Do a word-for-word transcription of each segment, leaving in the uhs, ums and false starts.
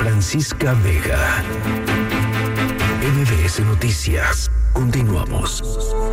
Francisca Vega. M B S Noticias. Continuamos.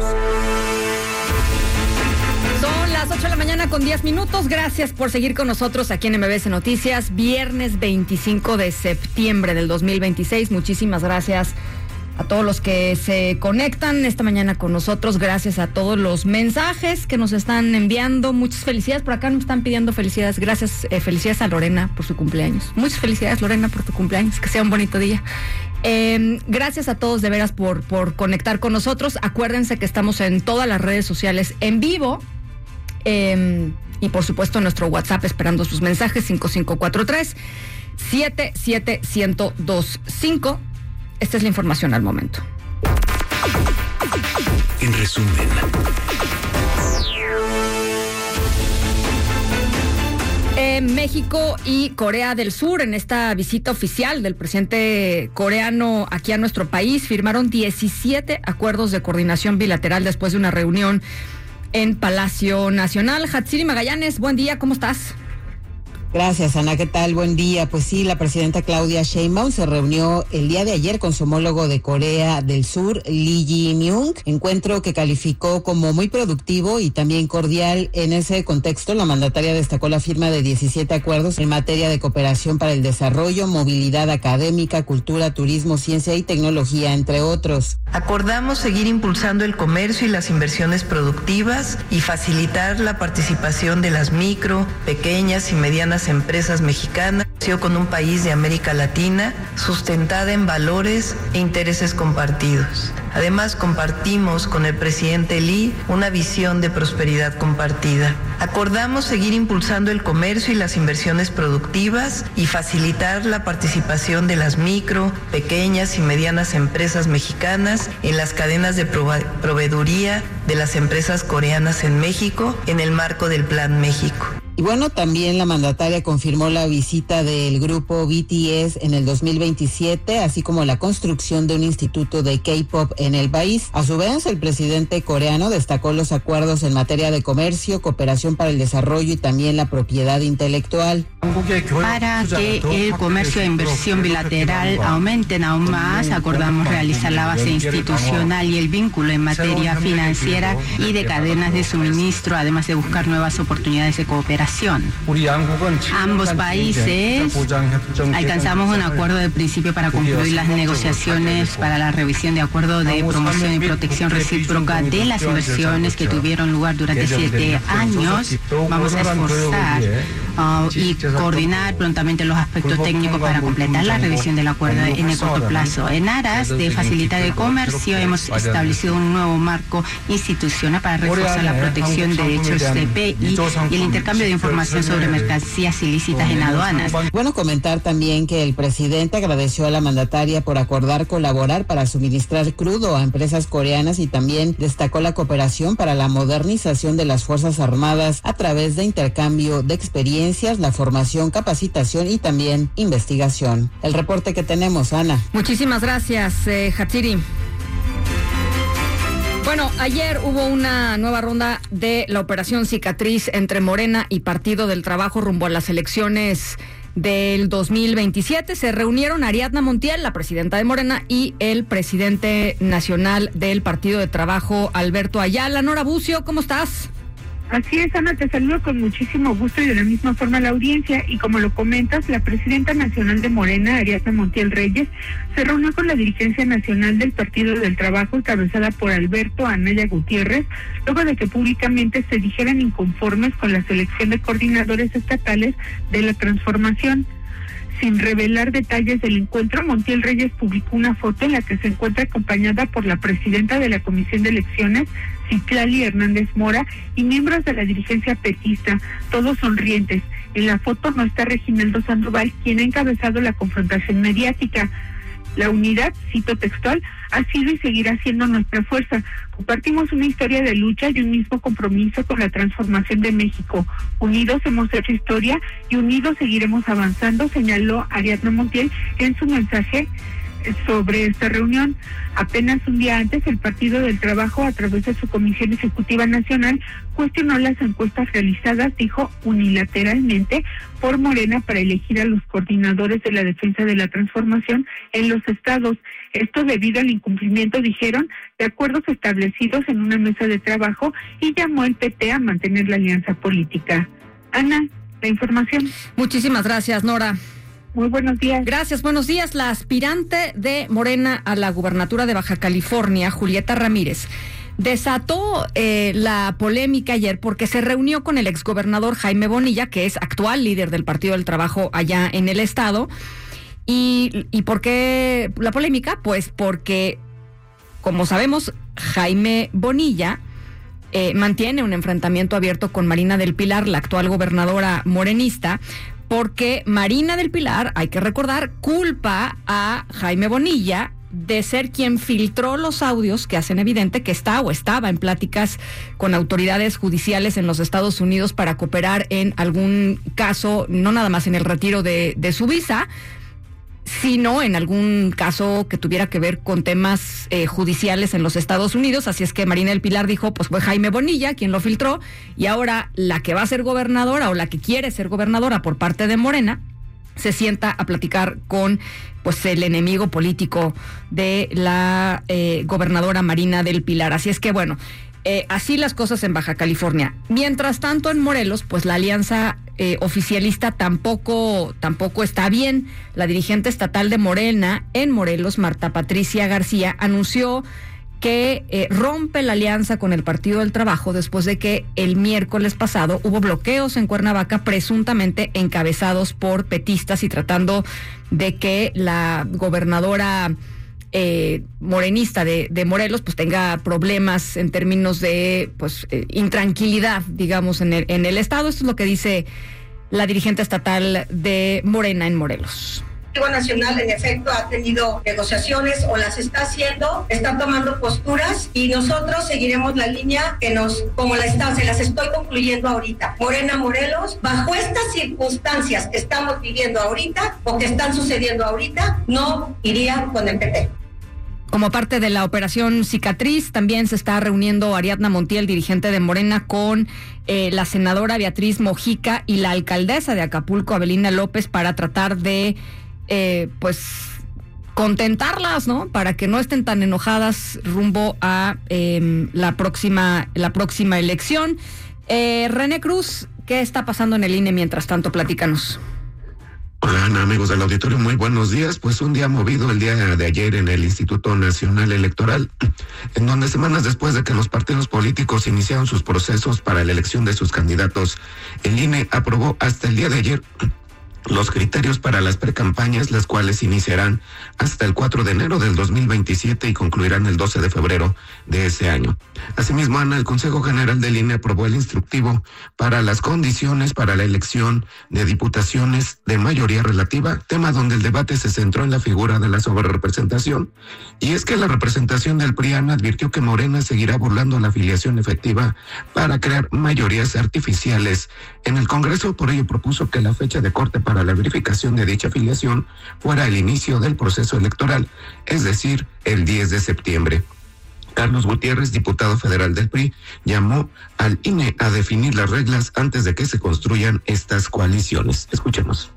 Son las ocho de la mañana con diez minutos. Gracias por seguir con nosotros aquí en M B S Noticias. Viernes veinticinco de septiembre del dos mil veintiséis. Muchísimas gracias a todos los que se conectan esta mañana con nosotros. Gracias a todos los mensajes que nos están enviando. Muchas felicidades. Por acá nos están pidiendo felicidades. Gracias, eh, felicidades a Lorena por su cumpleaños. Muchas felicidades, Lorena, por tu cumpleaños. Que sea un bonito día. Eh, gracias a todos de veras por, por conectar con nosotros. Acuérdense que estamos en todas las redes sociales en vivo. Eh, y por supuesto nuestro WhatsApp esperando sus mensajes cinco cinco cuatro tres, siete siete uno cero dos cinco. Esta es la información al momento. En resumen, eh, México y Corea del Sur, en esta visita oficial del presidente coreano aquí a nuestro país, firmaron diecisiete acuerdos de coordinación bilateral después de una reunión en Palacio Nacional. Hatsiri Magallanes, buen día, ¿cómo estás? Gracias, Ana. ¿Qué tal? Buen día. Pues sí, la presidenta Claudia Sheinbaum se reunió el día de ayer con su homólogo de Corea del Sur, Lee Jae-myung, encuentro que calificó como muy productivo y también cordial. En ese contexto, la mandataria destacó la firma de diecisiete acuerdos en materia de cooperación para el desarrollo, movilidad académica, cultura, turismo, ciencia y tecnología, entre otros. Acordamos seguir impulsando el comercio y las inversiones productivas y facilitar la participación de las micro, pequeñas y medianas empresas mexicanas con un país de América Latina sustentada en valores e intereses compartidos. Además, compartimos con el presidente Lee una visión de prosperidad compartida. Acordamos seguir impulsando el comercio y las inversiones productivas y facilitar la participación de las micro, pequeñas y medianas empresas mexicanas en las cadenas de prove- proveeduría de las empresas coreanas en México en el marco del Plan México. Y bueno, también la mandataria confirmó la visita del grupo B T S en el dos mil veintisiete, así como la construcción de un instituto de K-pop en el país. A su vez, el presidente coreano destacó los acuerdos en materia de comercio, cooperación para el desarrollo y también la propiedad intelectual. Para que el comercio e inversión bilateral aumenten aún más, acordamos realizar la base institucional y el vínculo en materia financiera y de cadenas de suministro, además de buscar nuevas oportunidades de cooperación. Ambos países alcanzamos un acuerdo de principio para concluir las negociaciones para la revisión de acuerdo de promoción y protección recíproca de las inversiones que tuvieron lugar durante siete años. Vamos a esforzar uh, y coordinar prontamente los aspectos técnicos para completar la revisión del acuerdo en el corto plazo. En aras de facilitar el comercio, hemos establecido un nuevo marco institucional para reforzar la protección de derechos C P I y el intercambio de información sobre mercancías ilícitas en aduanas. Bueno, comentar también que el presidente agradeció a la mandataria por acordar colaborar para suministrar crudo a empresas coreanas y también destacó la cooperación para la modernización de las Fuerzas Armadas a través de intercambio de experiencias, la formación, capacitación y también investigación. El reporte que tenemos, Ana. Muchísimas gracias, eh, Hatsiri. Bueno, ayer hubo una nueva ronda de la Operación Cicatriz entre Morena y Partido del Trabajo rumbo a las elecciones del dos mil veintisiete. Se reunieron Ariadna Montiel, la presidenta de Morena, y el presidente nacional del Partido de Trabajo, Alberto Ayala. Nora Bucio, ¿cómo estás? Así es, Ana, te saludo con muchísimo gusto y de la misma forma a la audiencia. Y como lo comentas, la presidenta nacional de Morena, Ariadna Montiel Reyes, se reunió con la dirigencia nacional del Partido del Trabajo, encabezada por Alberto Anaya Gutiérrez, luego de que públicamente se dijeran inconformes con la selección de coordinadores estatales de la transformación. Sin revelar detalles del encuentro, Montiel Reyes publicó una foto en la que se encuentra acompañada por la presidenta de la Comisión de Elecciones, Citlali Hernández Mora, y miembros de la dirigencia petista, todos sonrientes. En la foto no está Reginaldo Sandoval, quien ha encabezado la confrontación mediática. La unidad, cito textual, ha sido y seguirá siendo nuestra fuerza. Compartimos una historia de lucha y un mismo compromiso con la transformación de México. Unidos hemos hecho historia y unidos seguiremos avanzando, señaló Ariadna Montiel en su mensaje sobre esta reunión. Apenas un día antes, el Partido del Trabajo, a través de su Comisión Ejecutiva Nacional, cuestionó las encuestas realizadas, dijo, unilateralmente por Morena para elegir a los coordinadores de la defensa de la transformación en los estados. Esto debido al incumplimiento, dijeron, de acuerdos establecidos en una mesa de trabajo, y llamó el P T a mantener la alianza política. Ana, la información. Muchísimas gracias, Nora. Muy buenos días. Gracias, buenos días. La aspirante de Morena a la gubernatura de Baja California, Julieta Ramírez, desató eh, la polémica ayer porque se reunió con el exgobernador Jaime Bonilla, que es actual líder del Partido del Trabajo allá en el estado. ¿Y, y por qué la polémica? Pues porque, como sabemos, Jaime Bonilla eh, mantiene un enfrentamiento abierto con Marina del Pilar, la actual gobernadora morenista, porque Marina del Pilar, hay que recordar, culpa a Jaime Bonilla de ser quien filtró los audios que hacen evidente que está o estaba en pláticas con autoridades judiciales en los Estados Unidos para cooperar en algún caso, no nada más en el retiro de, de su visa, sino en algún caso que tuviera que ver con temas eh, judiciales en los Estados Unidos. Así es que Marina del Pilar dijo, pues fue Jaime Bonilla quien lo filtró, y ahora la que va a ser gobernadora o la que quiere ser gobernadora por parte de Morena se sienta a platicar con pues el enemigo político de la eh, gobernadora Marina del Pilar. Así es que bueno, eh, así las cosas en Baja California. Mientras tanto, en Morelos, pues la alianza Eh, oficialista tampoco tampoco está bien. La dirigente estatal de Morena en Morelos, Marta Patricia García, anunció que eh, rompe la alianza con el Partido del Trabajo después de que el miércoles pasado hubo bloqueos en Cuernavaca presuntamente encabezados por petistas y tratando de que la gobernadora Eh, morenista de, de Morelos pues tenga problemas en términos de pues eh, intranquilidad, digamos, en el, en el estado. Esto es lo que dice la dirigente estatal de Morena en Morelos. El Ejecutivo Nacional, en efecto, ha tenido negociaciones o las está haciendo, está tomando posturas, y nosotros seguiremos la línea que nos, como la está, se las estoy concluyendo ahorita. Morena Morelos, bajo estas circunstancias que estamos viviendo ahorita o que están sucediendo ahorita, no iría con el P T. Como parte de la operación Cicatriz, también se está reuniendo Ariadna Montiel, dirigente de Morena, con eh, la senadora Beatriz Mojica y la alcaldesa de Acapulco, Avelina López, para tratar de, eh, pues, contentarlas, ¿no? Para que no estén tan enojadas rumbo a eh, la próxima, la próxima elección. Eh, René Cruz, ¿qué está pasando en el I N E mientras tanto? Platícanos. Hola, Ana, amigos del auditorio, muy buenos días. Pues un día movido el día de ayer en el Instituto Nacional Electoral, en donde semanas después de que los partidos políticos iniciaron sus procesos para la elección de sus candidatos, el I N E aprobó hasta el día de ayer los criterios para las precampañas, las cuales iniciarán hasta el cuatro de enero del dos mil veintisiete y concluirán el doce de febrero de ese año. Asimismo, Ana, el Consejo General del I N E aprobó el instructivo para las condiciones para la elección de diputaciones de mayoría relativa, tema donde el debate se centró en la figura de la sobrerepresentación. Y es que la representación del P R I A N advirtió que Morena seguirá burlando la afiliación efectiva para crear mayorías artificiales en el Congreso. Por ello propuso que la fecha de corte para la verificación de dicha afiliación fuera el inicio del proceso electoral, es decir, el diez de septiembre. Carlos Gutiérrez, diputado federal del P R I, llamó al I N E a definir las reglas antes de que se construyan estas coaliciones. Escuchemos.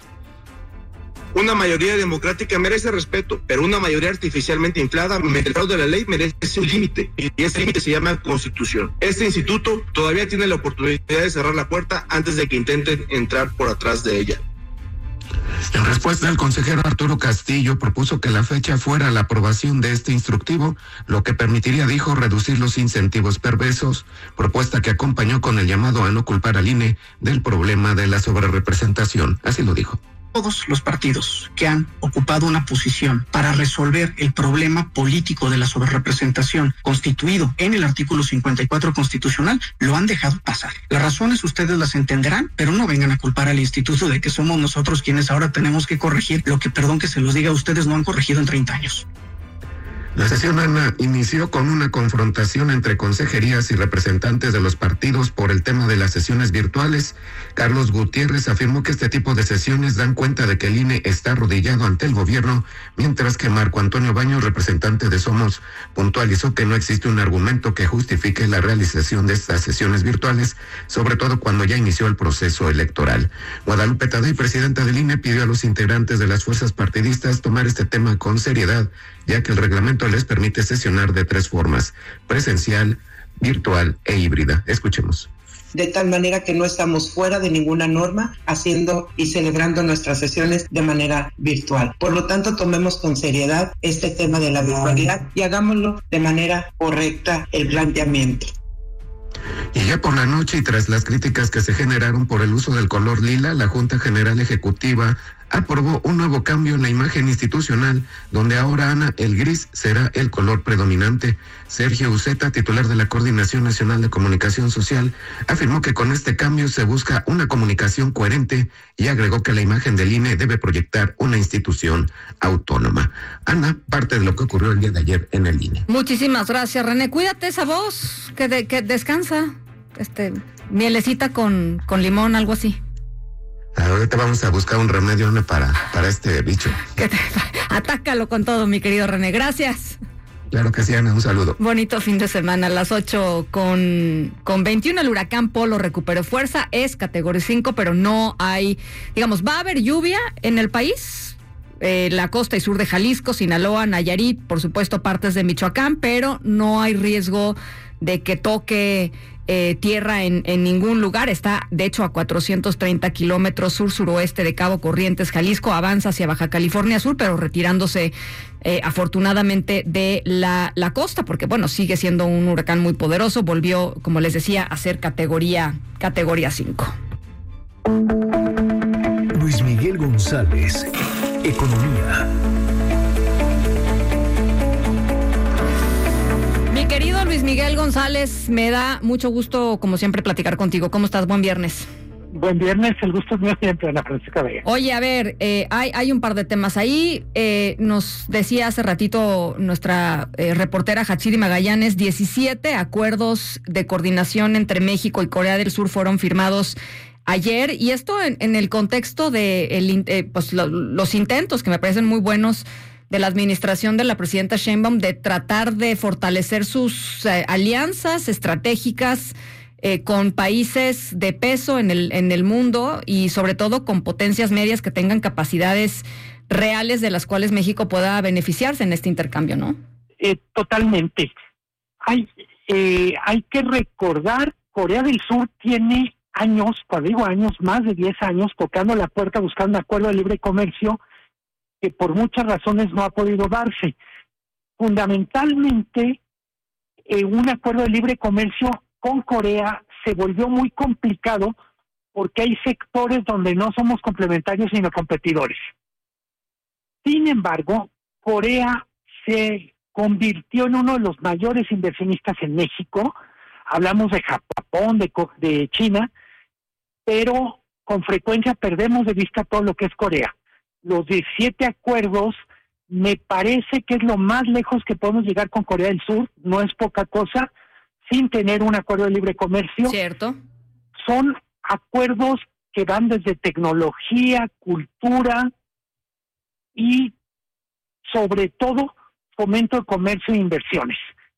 Una mayoría democrática merece respeto, pero una mayoría artificialmente inflada, el fraude de la ley, merece un límite, y ese límite se llama Constitución. Este instituto todavía tiene la oportunidad de cerrar la puerta antes de que intenten entrar por atrás de ella. En respuesta, el consejero Arturo Castillo propuso que la fecha fuera la aprobación de este instructivo, lo que permitiría, dijo, reducir los incentivos perversos, propuesta que acompañó con el llamado a no culpar al I N E del problema de la sobrerepresentación. Así lo dijo. Todos los partidos que han ocupado una posición para resolver el problema político de la sobrerepresentación constituido en el artículo cincuenta y cuatro constitucional lo han dejado pasar. Las razones ustedes las entenderán, pero no vengan a culpar al instituto de que somos nosotros quienes ahora tenemos que corregir lo que, perdón que se los diga, ustedes no han corregido en treinta años. La sesión, Ana, inició con una confrontación entre consejerías y representantes de los partidos por el tema de las sesiones virtuales. Carlos Gutiérrez afirmó que este tipo de sesiones dan cuenta de que el I N E está arrodillado ante el gobierno, mientras que Marco Antonio Baños, representante de Somos, puntualizó que no existe un argumento que justifique la realización de estas sesiones virtuales, sobre todo cuando ya inició el proceso electoral. Guadalupe Tadei, presidenta del I N E, pidió a los integrantes de las fuerzas partidistas tomar este tema con seriedad, ya que el reglamento les permite sesionar de tres formas: presencial, virtual e híbrida. Escuchemos. De tal manera que no estamos fuera de ninguna norma haciendo y celebrando nuestras sesiones de manera virtual. Por lo tanto, tomemos con seriedad este tema de la virtualidad y hagámoslo de manera correcta el planteamiento. Y ya por la noche, y tras las críticas que se generaron por el uso del color lila, la Junta General Ejecutiva aprobó un nuevo cambio en la imagen institucional, donde ahora, Ana, el gris será el color predominante. Sergio Uceta, titular de la Coordinación Nacional de Comunicación Social, afirmó que con este cambio se busca una comunicación coherente y agregó que la imagen del I N E debe proyectar una institución autónoma. Ana, parte de lo que ocurrió el día de ayer en el I N E. Muchísimas gracias, René. Cuídate esa voz, que, de, que descansa. Este, mielecita con, con limón, algo así. Ahorita vamos a buscar un remedio, Ana, para, para este bicho. Que te, atácalo con todo, mi querido René. Gracias. Claro que sí, Ana, un saludo. Bonito fin de semana. A las ocho con, con veintiuno, el huracán Polo recuperó fuerza, es categoría cinco, pero no hay, digamos, va a haber lluvia en el país, eh, la costa y sur de Jalisco, Sinaloa, Nayarit, por supuesto partes de Michoacán, pero no hay riesgo de que toque eh, tierra en, en ningún lugar. Está, de hecho, a cuatrocientos treinta kilómetros sur-suroeste de Cabo Corrientes, Jalisco. Avanza hacia Baja California Sur, pero retirándose eh, afortunadamente de la, la costa, porque, bueno, sigue siendo un huracán muy poderoso. Volvió, como les decía, a ser categoría, categoría cinco. Luis Miguel González, Economía. Mi querido Luis Miguel González, me da mucho gusto, como siempre, platicar contigo. ¿Cómo estás? Buen viernes. Buen viernes, el gusto es mío siempre, Ana Francisca Vega. Oye, a ver, eh, hay, hay un par de temas ahí. Eh, nos decía hace ratito nuestra eh, reportera Hachiri Magallanes, diecisiete acuerdos de coordinación entre México y Corea del Sur fueron firmados ayer, y esto en, en el contexto de el, eh, pues, lo, los intentos que me parecen muy buenos de la administración de la presidenta Sheinbaum de tratar de fortalecer sus eh, alianzas estratégicas eh, con países de peso en el en el mundo, y sobre todo con potencias medias que tengan capacidades reales de las cuales México pueda beneficiarse en este intercambio, ¿no? Eh, totalmente. Hay eh, hay que recordar, Corea del Sur tiene años, cuando digo años, más de diez años, tocando la puerta buscando un acuerdo de libre comercio que por muchas razones no ha podido darse. Fundamentalmente, eh, un acuerdo de libre comercio con Corea se volvió muy complicado porque hay sectores donde no somos complementarios sino competidores. Sin embargo, Corea se convirtió en uno de los mayores inversionistas en México. Hablamos de Japón, de, de China, pero con frecuencia perdemos de vista todo lo que es Corea. Los diecisiete acuerdos, me parece que es lo más lejos que podemos llegar con Corea del Sur, no es poca cosa, sin tener un acuerdo de libre comercio. Cierto. Son acuerdos que van desde tecnología, cultura y, sobre todo, fomento de comercio e inversiones.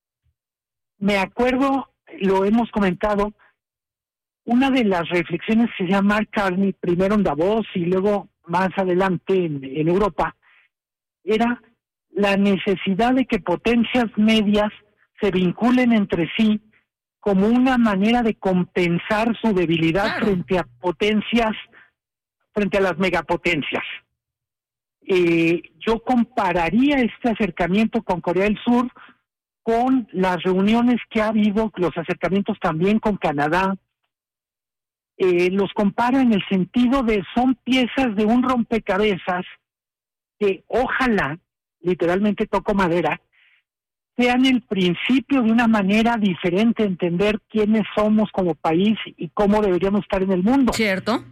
Me acuerdo, lo hemos comentado, una de las reflexiones que se llama Mark Carney, primero en Davos y luego más adelante en, en Europa, era la necesidad de que potencias medias se vinculen entre sí como una manera de compensar su debilidad claro. frente a potencias, frente a las megapotencias. Eh, yo compararía este acercamiento con Corea del Sur con las reuniones que ha habido, los acercamientos también con Canadá. Eh, los comparo en el sentido de son piezas de un rompecabezas que ojalá, literalmente toco madera, sean el principio de una manera diferente de entender quiénes somos como país y cómo deberíamos estar en el mundo. Cierto.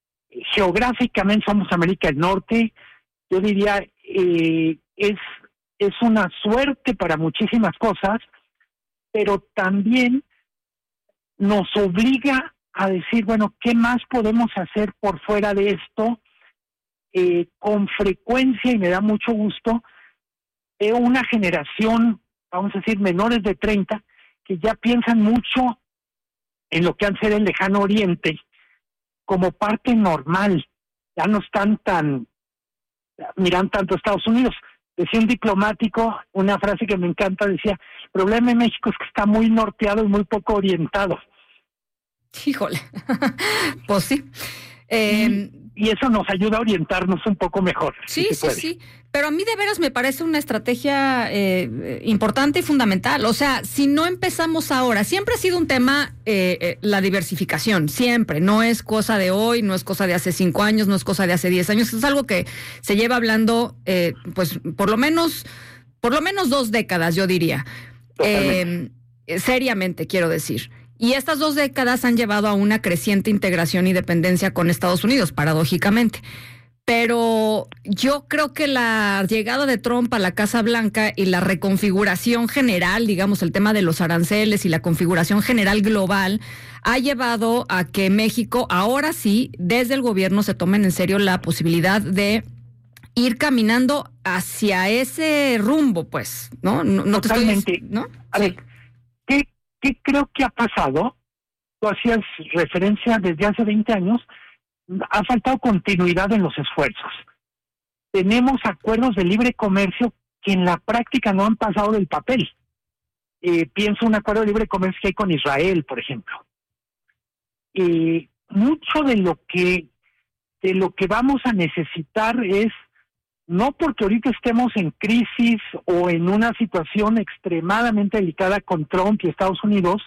Geográficamente somos América del Norte, yo diría, eh, es es una suerte para muchísimas cosas, pero también nos obliga a decir, bueno, ¿qué más podemos hacer por fuera de esto? Eh, con frecuencia, y me da mucho gusto, veo una generación, vamos a decir, menores de treinta, que ya piensan mucho en lo que han sido el lejano oriente como parte normal. Ya no están tan, miran tanto a Estados Unidos. Decía un diplomático, una frase que me encanta, decía, el problema en México es que está muy norteado y muy poco orientado. Híjole, pues sí. Eh, y, y eso nos ayuda a orientarnos un poco mejor. Sí, si sí, sí. Pero a mí de veras me parece una estrategia eh, importante y fundamental. O sea, si no empezamos ahora, siempre ha sido un tema eh, eh, la diversificación, siempre. No es cosa de hoy, no es cosa de hace cinco años, no es cosa de hace diez años. Es algo que se lleva hablando, eh, pues, por lo menos, por lo menos dos décadas, yo diría. Eh, seriamente, quiero decir. Y estas dos décadas han llevado a una creciente integración y dependencia con Estados Unidos, paradójicamente. Pero yo creo que la llegada de Trump a la Casa Blanca y la reconfiguración general, digamos, el tema de los aranceles y la configuración general global, ha llevado a que México, ahora sí, desde el gobierno se tomen en serio la posibilidad de ir caminando hacia ese rumbo, pues, ¿no? No, no Totalmente. Te estoy, ¿no? A ver, ¿qué, ¿qué creo que ha pasado? Tú hacías referencia desde hace veinte años, ha faltado continuidad en los esfuerzos. Tenemos acuerdos de libre comercio que en la práctica no han pasado del papel. Eh, pienso un acuerdo de libre comercio que hay con Israel, por ejemplo. Eh, mucho de lo que de lo que vamos a necesitar es, no porque ahorita estemos en crisis o en una situación extremadamente delicada con Trump y Estados Unidos,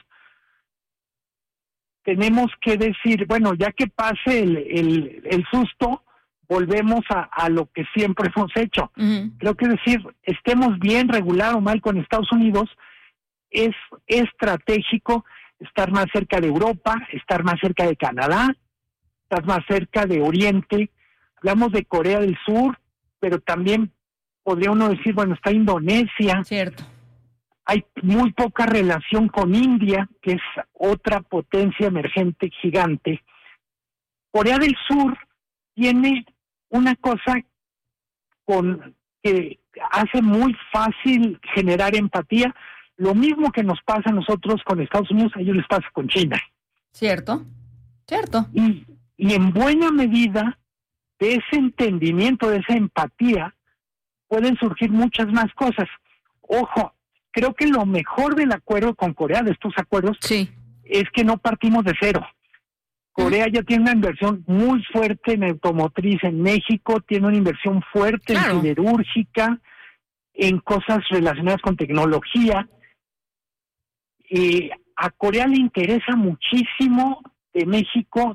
tenemos que decir, bueno, ya que pase el, el, el susto, volvemos a, a lo que siempre hemos hecho. Uh-huh. Creo que decir, estemos bien, regular o mal con Estados Unidos, es estratégico estar más cerca de Europa, estar más cerca de Canadá, estar más cerca de Oriente. Hablamos de Corea del Sur, pero también podría uno decir, bueno, está Indonesia. Cierto. Hay muy poca relación con India, que es otra potencia emergente gigante. Corea del Sur tiene una cosa con que hace muy fácil generar empatía. Lo mismo que nos pasa a nosotros con Estados Unidos, a ellos les pasa con China. Cierto, cierto. Y, y en buena medida, de ese entendimiento, de esa empatía, pueden surgir muchas más cosas. Ojo, creo que lo mejor del acuerdo con Corea, de estos acuerdos, sí, es que no partimos de cero. Corea ya tiene una inversión muy fuerte en automotriz en México, tiene una inversión fuerte claro. en siderúrgica, en cosas relacionadas con tecnología. Y a Corea le interesa muchísimo de México